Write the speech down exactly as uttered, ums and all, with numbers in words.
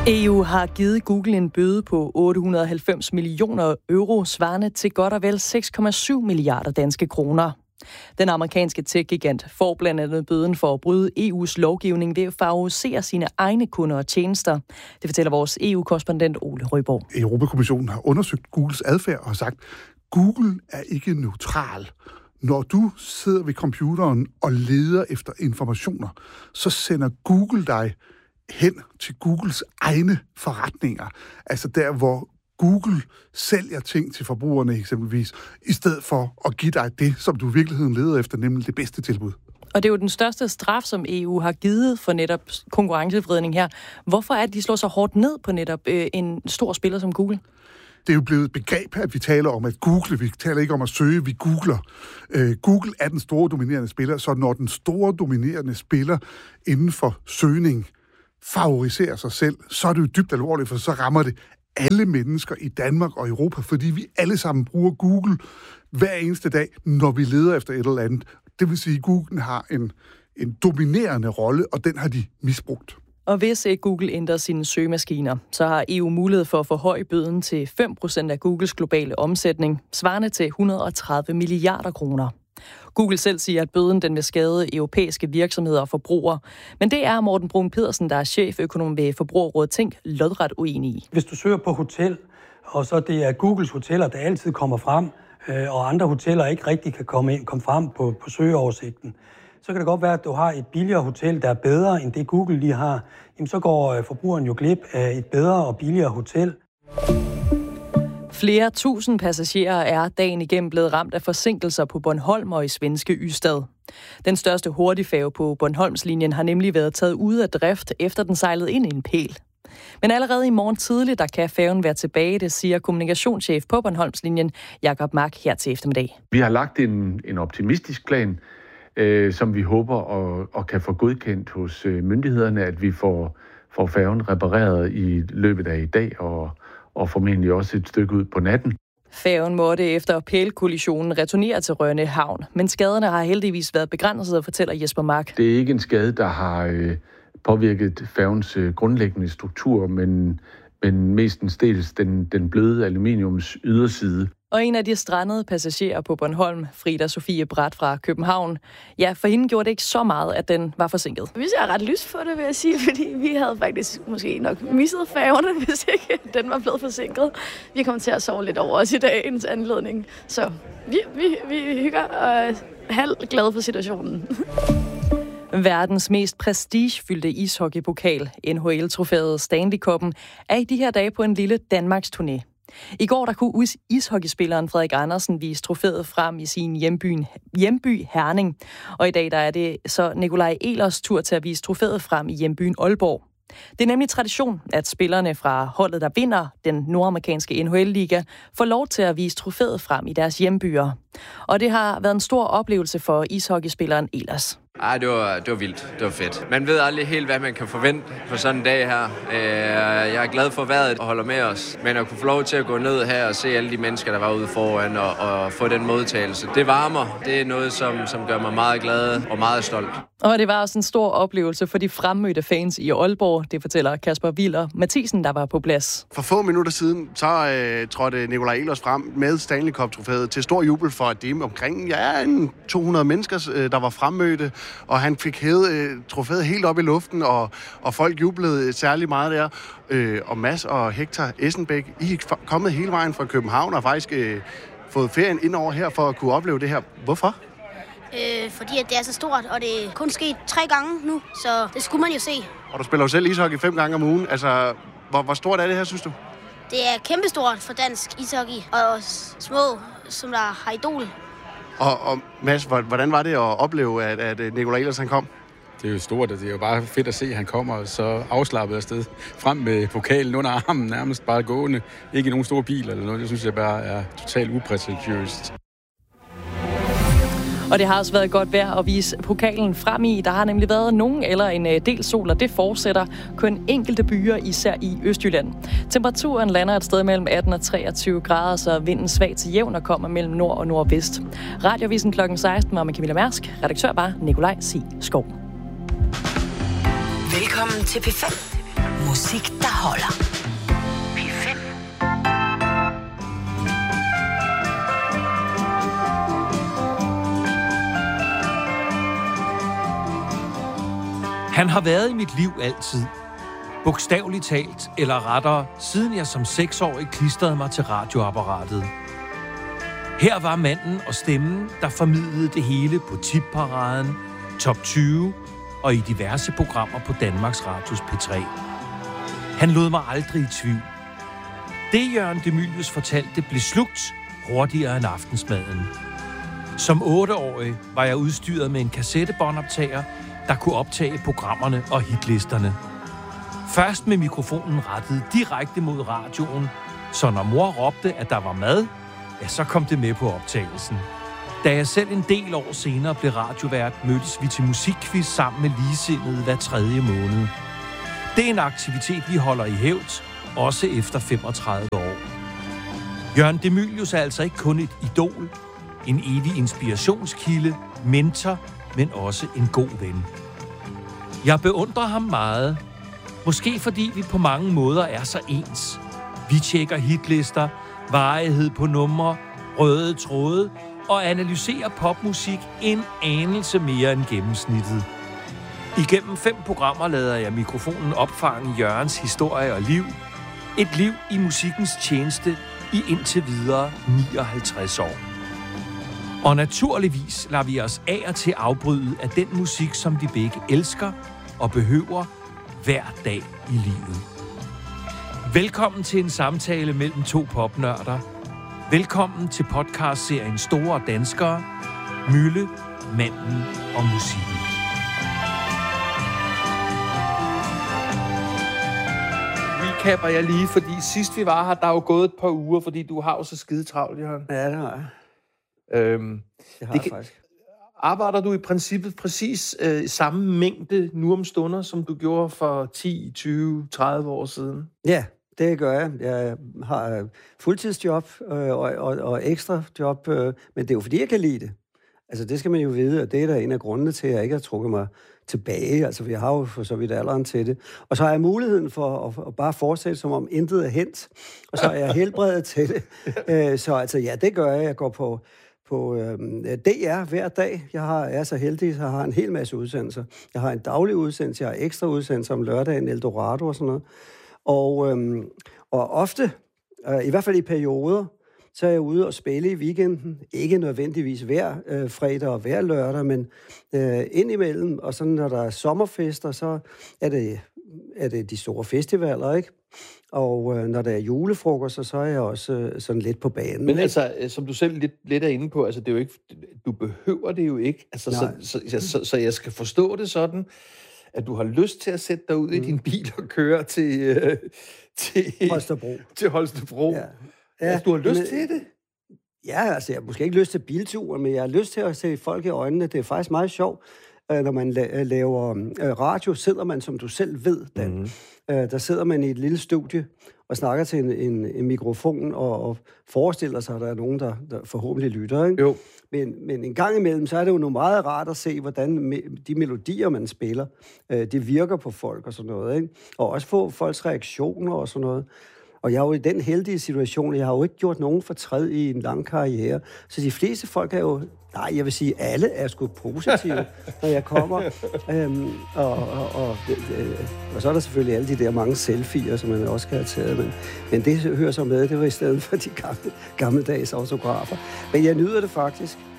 E U har givet Google en bøde på otte hundrede og halvfems millioner euro, svarende til godt og vel seks komma syv milliarder danske kroner. Den amerikanske tech-gigant får blandt andet bøden for at bryde E U's lovgivning ved at favorisere sine egne kunder og tjenester. Det fortæller vores E U-korrespondent Ole Røborg. Europakommissionen har undersøgt Googles adfærd og har sagt, Google er ikke neutral. Når du sidder ved computeren og leder efter informationer, så sender Google dig hen til Googles egne forretninger. Altså der, hvor Google sælger ting til forbrugerne eksempelvis, i stedet for at give dig det, som du i virkeligheden leder efter, nemlig det bedste tilbud. Og det er jo den største straf, som E U har givet for netop konkurrencevridning her. Hvorfor er det, de slår så hårdt ned på netop øh, en stor spiller som Google? Det er jo blevet et begreb, at vi taler om at google. Vi taler ikke om at søge, vi googler. Øh, Google er den store dominerende spiller, så når den store dominerende spiller inden for søgning favoriserer sig selv, så er det jo dybt alvorligt, for så rammer det alle mennesker i Danmark og Europa, fordi vi alle sammen bruger Google hver eneste dag, når vi leder efter et eller andet. Det vil sige, at Google har en, en dominerende rolle, og den har de misbrugt. Og hvis Google ændrer sine søgemaskiner, så har E U mulighed for at forhøje bøden til fem procent af Googles globale omsætning, svarende til et hundrede og tredive milliarder kroner. Google selv siger, at bøden den vil skade europæiske virksomheder og forbrugere. Men det er Morten Brun Pedersen, der er cheføkonom ved Forbrugerrådet Tænk, lodret uenig i. Hvis du søger på hotel, og så det er Googles hoteller, der altid kommer frem, og andre hoteller ikke rigtig kan komme, ind, komme frem på, på søgeoversigten, så kan det godt være, at du har et billigere hotel, der er bedre end det Google lige har. Jamen, så går forbrugeren jo glip af et bedre og billigere hotel. Flere tusind passagerer er dagen igennem blevet ramt af forsinkelser på Bornholm og i svenske Ystad. Den største hurtigfærge på Bornholmslinjen har nemlig været taget ud af drift, efter den sejlede ind i en pæl. Men allerede i morgen tidlig, der kan færgen være tilbage, det siger kommunikationschef på Bornholmslinjen, Jakob Mark, her til eftermiddag. Vi har lagt en, en optimistisk plan, øh, som vi håber og, og kan få godkendt hos øh, myndighederne, at vi får, får færgen repareret i løbet af i dag og og formentlig også et stykke ud på natten. Færgen måtte efter pælkollisionen returnere til Rønne Havn, men skaderne har heldigvis været begrænset, fortæller Jesper Mark. Det er ikke en skade, der har øh, påvirket færgens øh, grundlæggende struktur, men, men mestendels den, den bløde aluminiums yderside. Og en af de strandede passagerer på Bornholm, Frida Sofie Bratt fra København, ja, for hende gjorde det ikke så meget, at den var forsinket. Vi ser ret lyst på det, vil jeg sige, fordi vi havde faktisk måske nok misset færgerne, hvis ikke den var blevet forsinket. Vi kommer til at sove lidt over os i dagens anledning, så vi, vi, vi hygger og er halvt glade for situationen. Verdens mest prestigefyldte ishockeypokal, N H L-trofæet Stanley Cup'en, er i de her dage på en lille Danmarks turné. I går der kunne ishockeyspilleren Frederik Andersen vise trofæet frem i sin hjemby, hjemby Herning. Og i dag der er det så Nikolaj Ehlers tur til at vise trofæet frem i hjembyen Aalborg. Det er nemlig tradition, at spillerne fra holdet, der vinder den nordamerikanske N H L-liga, får lov til at vise trofæet frem i deres hjembyer. Og det har været en stor oplevelse for ishockeyspilleren Ehlers. Ej, det var, det var vildt. Det var fedt. Man ved aldrig helt, hvad man kan forvente på sådan en dag her. Jeg er glad for vejret og holder med os. Men at kunne få lov til at gå ned her og se alle de mennesker, der var ude foran og, og få den modtagelse, det varmer. Det er noget, som, som gør mig meget glad og meget stolt. Og det var også en stor oplevelse for de fremmødte fans i Aalborg. Det fortæller Kasper Willer Mathisen, der var på plads. For få minutter siden, så øh, trådte Nikolaj Ehlers frem med Stanley Cup-trofæet til stor jubel for de omkring ja, en to hundrede mennesker, øh, der var fremmødte. Og han fik hævet øh, trofæet helt op i luften, og, og folk jublede særlig meget der. Øh, og Mads og Hector Essenbæk, I er kommet hele vejen fra København og faktisk øh, fået ferien ind over her for at kunne opleve det her. Hvorfor? Øh, fordi at det er så stort, og det er kun sket tre gange nu, så det skulle man jo se. Og du spiller jo selv ishockey fem gange om ugen. Altså, hvor, hvor stort er det her, synes du? Det er kæmpestort for dansk ishockey, og små, som der har idol. Og, og Mads, hvordan var det at opleve, at, at Nikolaj Ehlers han kom? Det er jo stort, og det er jo bare fedt at se, at han kommer så afslappet afsted. Frem med pokalen under armen, nærmest bare gående. Ikke i nogen stor bil eller noget. Det synes jeg bare er totalt uprætentiøst. Og det har også været godt vejr at vise pokalen frem i. Der har nemlig været nogen eller en del sol, og det fortsætter kun enkelte byer, især i Østjylland. Temperaturen lander et sted mellem atten og treogtyve grader, så vinden svag til jævn og kommer mellem nord og nordvest. Radiovisen klokken seksten var med Camilla Mærsk. Redaktør var Nikolaj C. Skov. Velkommen til P fem. Musik, der holder. P fem. Han har været i mit liv altid. Bogstaveligt talt, eller rettere, siden jeg som seksårig klistrede mig til radioapparatet. Her var manden og stemmen, der formidlede det hele på Tipparaden, Top tyve og i diverse programmer på Danmarks Radios P tre. Han lod mig aldrig i tvivl. Det Jørgen de Mylius fortalte blev slugt hurtigere end aftensmaden. Som otteårig var jeg udstyret med en kassettebåndoptager, der kunne optage programmerne og hitlisterne. Først med mikrofonen rettet direkte mod radioen, så når mor råbte, at der var mad, ja, så kom det med på optagelsen. Da jeg selv en del år senere blev radiovært, mødtes vi til musikquiz sammen med ligesindede hver tredje måned. Det er en aktivitet, vi holder i hævd, også efter femogtredive år. Jørgen de Mylius er altså ikke kun et idol, en evig inspirationskilde, mentor, men også en god ven. Jeg beundrer ham meget, måske fordi vi på mange måder er så ens. Vi tjekker hitlister, varighed på numre, røde tråde og analyserer popmusik en anelse mere end gennemsnittet. Igennem fem programmer lader jeg mikrofonen opfange Jørgens historie og liv. Et liv i musikkens tjeneste i indtil videre nioghalvtreds år. Og naturligvis lader vi os af og til afbryde af den musik, som vi begge elsker og behøver hver dag i livet. Velkommen til en samtale mellem to popnørder. Velkommen til podcastserien Store Danskere, Mylle, Manden og Musikken. Recapper jeg lige, fordi sidst vi var her, der er jo gået et par uger, fordi du har jo så skide travlt, Jørgen. Ja, det har jeg. Øhm, det har det jeg kan, faktisk. Arbejder du i princippet præcis øh, samme mængde nu om stunder, som du gjorde for ti, tyve, tredive år siden? Ja, det gør jeg. Jeg har fuldtidsjob øh, og, og, og ekstra job, øh, men det er jo fordi, jeg kan lide det. Altså, det skal man jo vide, og det er da en af grundene til, at jeg ikke har trukket mig tilbage. Altså, vi har jo for så vidt alderen til det. Og så har jeg muligheden for at, at bare fortsætte, som om intet er hent. Og så er jeg helbredet til det. Øh, så altså, ja, det gør jeg. Jeg går på, på øh, D R hver dag. Jeg har, jeg er så heldig, at jeg har en hel masse udsendelser. Jeg har en daglig udsendelse, jeg har ekstra udsendelser om lørdagen, Eldorado og sådan noget. Og, øh, og ofte, øh, i hvert fald i perioder, så er jeg ude og spille i weekenden. Ikke nødvendigvis hver øh, fredag og hver lørdag, men øh, indimellem. Og sådan, når der er sommerfester, så er det, er det de store festivaler, ikke? Og øh, når der er julefrokoster, så er jeg også øh, sådan lidt på banen. Men altså, som du selv lidt, lidt er inde på, altså, det er jo ikke, du behøver det jo ikke. Altså, så, så, så, så, så jeg skal forstå det sådan, at du har lyst til at sætte dig ud mm. i din bil og køre til, øh, til Holstebro. Til Holstebro. Ja. Ja, altså, du har lyst men, til det? Ja, altså, jeg har måske ikke lyst til bilturen, men jeg har lyst til at se folk i øjnene. Det er faktisk meget sjovt, når man laver radio, sidder man, som du selv ved, Dan. Mm-hmm. Der sidder man i et lille studie og snakker til en, en, en mikrofon og, og forestiller sig, at der er nogen, der, der forhåbentlig lytter, ikke? Jo. Men, men en gang imellem, så er det jo noget meget rart at se, hvordan me- de melodier, man spiller, øh, det virker på folk og sådan noget, ikke? Og også få folks reaktioner og sådan noget. Og jeg er jo i den heldige situation, at jeg har jo ikke gjort nogen fortræd i en lang karriere. Så de fleste folk er jo, nej, jeg vil sige, alle er sgu positive, når jeg kommer. Øhm, og, og, og, øh, og så er der selvfølgelig alle de der mange selfies, som man også kan have taget. Men, men det hører så med, det var i stedet for de gamle, gammeldags autografer. Men jeg nyder det faktisk.